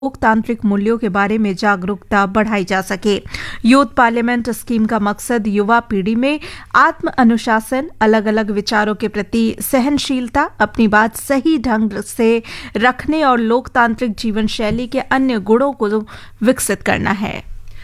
लोकतांत्रिक मूल्यों के बारे में जागरूकता बढ़ाई जा सके। यूथ पार्लियामेंट स्कीम का मकसद युवा पीढ़ी में आत्म अनुशासन, अलग अलग विचारों के प्रति सहनशीलता, अपनी बात सही ढंग से रखने और लोकतांत्रिक जीवन शैली के अन्य गुणों को विकसित करना है।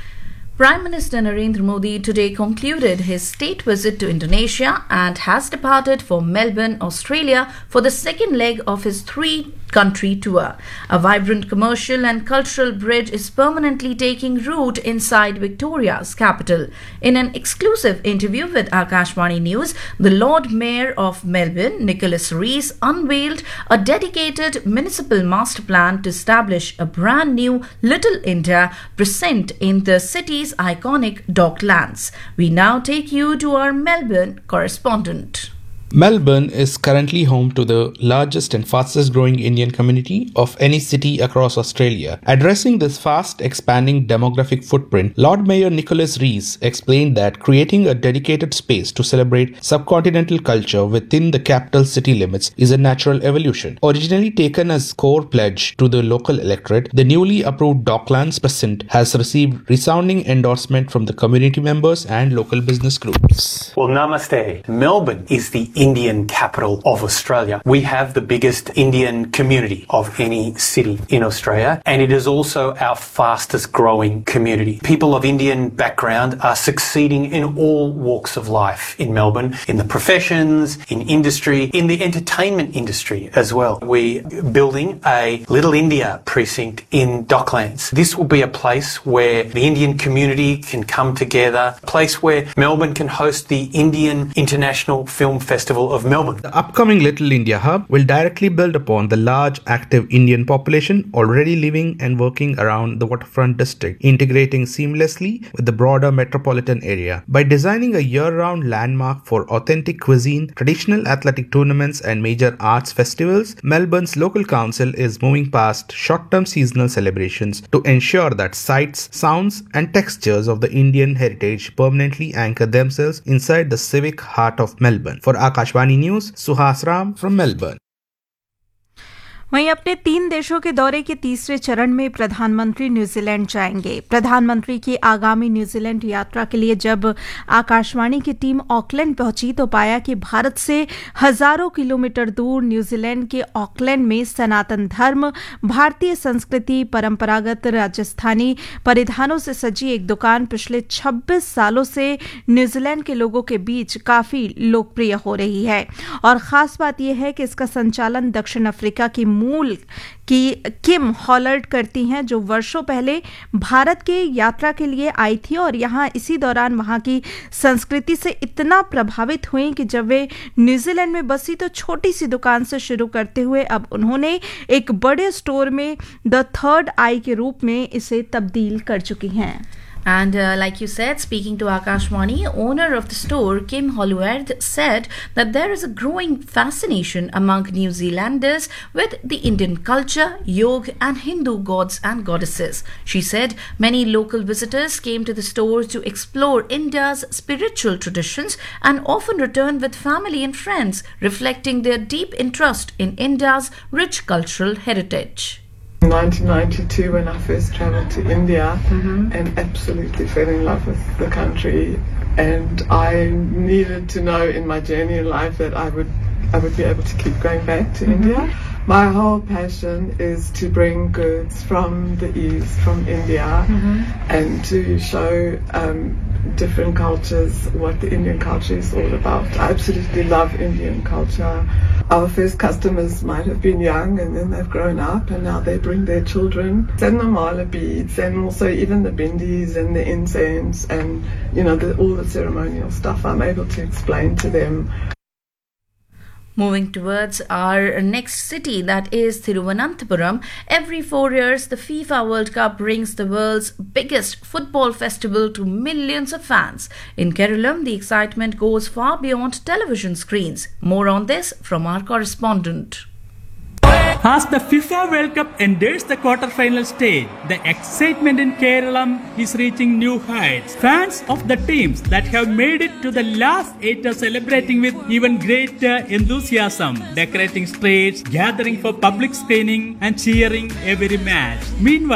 Prime Minister Narendra Modi today concluded his state visit to Indonesia and has departed for Melbourne, Australia for the second leg of his three-country tour. A vibrant commercial and cultural bridge is permanently taking root inside Victoria's capital. In an exclusive interview with Akashvani News, the Lord Mayor of Melbourne, Nicholas Rees, unveiled a dedicated municipal master plan to establish a brand new Little India present in the city's iconic docklands. We now take you to our Melbourne correspondent. Melbourne is currently home to the largest and fastest growing Indian community of any city across Australia. Addressing this fast expanding demographic footprint, Lord Mayor Nicholas Rees explained that creating a dedicated space to celebrate subcontinental culture within the capital city limits is a natural evolution. Originally taken as core pledge to the local electorate, the newly approved Docklands Precinct has received resounding endorsement from the community members and local business groups. Well, namaste. Melbourne is the Indian capital of Australia. We have the biggest Indian community of any city in Australia, and it is also our fastest growing community. People of Indian background are succeeding in all walks of life in Melbourne, in the professions, in industry, in the entertainment industry as well. We're building a Little India precinct in Docklands. This will be a place where the Indian community can come together, a place where Melbourne can host the Indian International Film Festival of Melbourne. The upcoming Little India Hub will directly build upon the large active Indian population already living and working around the waterfront district, integrating seamlessly with the broader metropolitan area. By designing a year-round landmark for authentic cuisine, traditional athletic tournaments and major arts festivals, Melbourne's local council is moving past short-term seasonal celebrations to ensure that sights, sounds and textures of the Indian heritage permanently anchor themselves inside the civic heart of Melbourne. For Akashvani News, Suhas Ram from Melbourne. वहीं अपने 3 देशों के दौरे के तीसरे चरण में प्रधानमंत्री न्यूजीलैंड जाएंगे। प्रधानमंत्री की आगामी न्यूजीलैंड यात्रा के लिए जब आकाशवाणी की टीम ऑकलैंड पहुंची तो पाया कि भारत से हजारों किलोमीटर दूर न्यूजीलैंड के ऑकलैंड में सनातन धर्म, भारतीय संस्कृति, परंपरागत राजस्थानी परिधानों से सजी एक दुकान पिछले 26 सालों से न्यूजीलैंड के लोगों के बीच काफी लोकप्रिय हो रही है। और खास बात यह है कि इसका संचालन दक्षिण अफ्रीका की मूल की किम हॉलर्ड करती हैं, जो वर्षों पहले भारत के यात्रा के लिए आई थी और यहां इसी दौरान वहां की संस्कृति से इतना प्रभावित हुई कि जब वे न्यूजीलैंड में बसी तो छोटी सी दुकान से शुरू करते हुए अब उन्होंने एक बड़े स्टोर में द थर्ड आई के रूप में इसे तब्दील कर चुकी हैं। And like you said, speaking to Akashvani, owner of the store, Kim Holwerd, said that there is a growing fascination among New Zealanders with the Indian culture, yoga and Hindu gods and goddesses. She said many local visitors came to the store to explore India's spiritual traditions and often returned with family and friends, reflecting their deep interest in India's rich cultural heritage. In 1992, when I first travelled to India and absolutely fell in love with the country, and I needed to know in my journey in life that I would be able to keep going back to India. My whole passion is to bring goods from the East, from India, and to show different cultures what the Indian culture is all about. I absolutely love Indian culture. Our first customers might have been young and then they've grown up and now they bring their children. And the mala beads and also even the bindis and the incense and, you know, all the ceremonial stuff I'm able to explain to them. Moving towards our next city, that is Thiruvananthapuram. Every 4 years, the FIFA World Cup brings the world's biggest football festival to millions of fans. In Kerala, the excitement goes far beyond television screens. More on this from our correspondent. As the FIFA World Cup enters the quarter-final stage, the excitement in Kerala is reaching new heights. Fans of the teams that have made it to the last 8 are celebrating with even greater enthusiasm, decorating streets, gathering for public screening and cheering every match. Meanwhile,